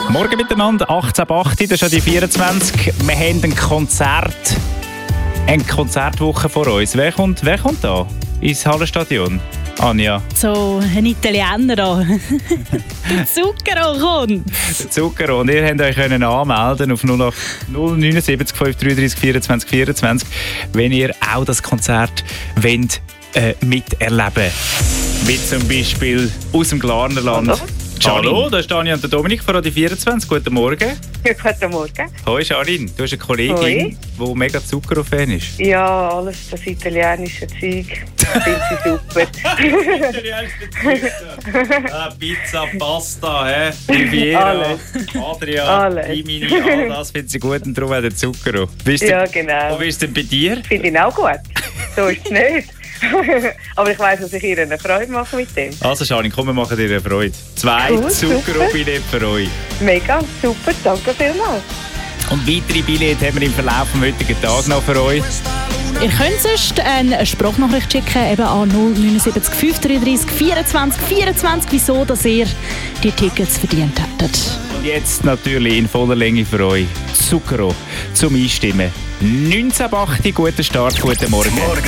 Morgen miteinander, 18.08 das ist ja die 24. Wir haben eine Konzertwoche vor uns. Wer kommt da ins Hallenstadion? Anja? So ein Italiener da. Der Zucchero kommt. Der Zucchero. Und ihr könnt euch anmelden auf 079 533 24 24, wenn ihr auch das Konzert wollt, miterleben. Wie zum Beispiel aus dem Glarnerland. Hallo, da ist Anja und der Dominik von Radio 24. Guten Morgen. Guten Morgen. Hoi Janine, du hast eine Kollegin, die mega Zucchero-Fan ist. Ja, alles das italienische Zeug. Finde ich super. Pizza, Pasta, Riviera, Adria, Rimini, all das findet sie gut und darum auch der Zucchero. Ja, genau. Und wie ist es denn bei dir? Finde ich auch gut. So ist es nicht. Aber ich weiss, dass ich ihr eine Freude mache mit dem. Also Janine, komm, wir machen dir eine Freude. 2 Zucchero-Billette für euch. Mega, super, danke vielmals. Und weitere Billette haben wir im Verlauf des heutigen Tages noch für euch. Ihr könnt sonst eine Sprachnachricht schicken eben an 079 533 24 24, wieso dass ihr die Tickets verdient hättet. Und jetzt natürlich in voller Länge für euch Zucchero zum Einstimmen. 19.08 guten Start, guten Morgen.